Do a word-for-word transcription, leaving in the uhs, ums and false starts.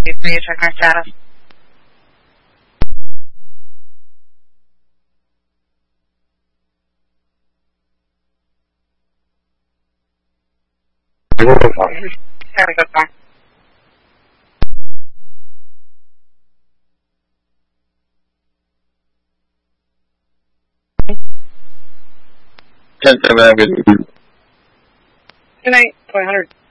Please check our status. There we go, sir. ten seven, good. Good night, one hundred.